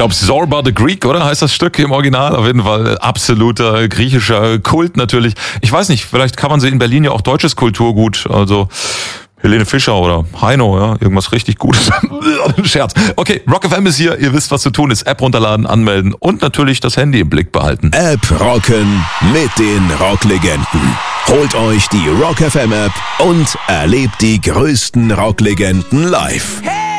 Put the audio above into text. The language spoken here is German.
glaube, Zorba the Greek, oder? Heißt das Stück im Original? Auf jeden Fall absoluter griechischer Kult natürlich. Ich weiß nicht, vielleicht kann man sie in Berlin ja auch deutsches Kulturgut, also Helene Fischer oder Heino, ja, irgendwas richtig Gutes. Scherz. Okay, Rock FM ist hier, ihr wisst, was zu tun ist. App runterladen, anmelden und natürlich das Handy im Blick behalten. App rocken mit den Rocklegenden. Holt euch die Rock FM App und erlebt die größten Rocklegenden live.